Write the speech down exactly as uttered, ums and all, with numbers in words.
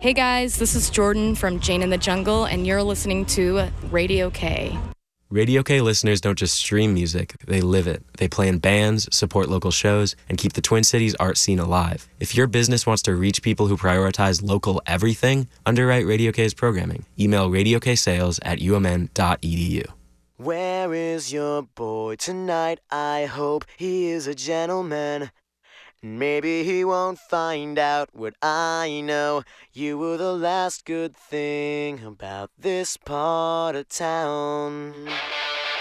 Hey guys, this is Jordan from Jane in the Jungle, and you're listening to Radio K. Radio K listeners don't just stream music, they live it. They play in bands, support local shows, and keep the Twin Cities art scene alive. If your business wants to reach people who prioritize local everything, underwrite Radio K's programming. Email radioksales at u m n dot e d u. Where is your boy tonight? I hope he is a gentleman. Maybe he won't find out what I know. You were the last good thing about this part of town.